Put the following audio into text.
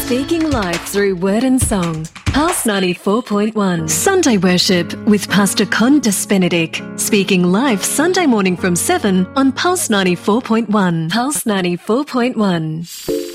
Speaking life through word and song. Pulse 94.1. Sunday worship with Pastor Condas Benedict. Speaking live Sunday morning from 7 on Pulse 94.1. Pulse 94.1.